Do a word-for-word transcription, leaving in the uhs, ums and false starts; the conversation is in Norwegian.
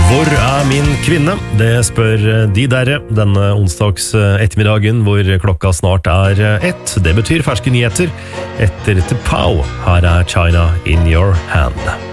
Hvor er min kvinne? Det spør de derre denne onsdags ettermiddagen hvor klokka snart er ett. Det betyr ferske nyheter etter T'Pau. Her er China in your hand.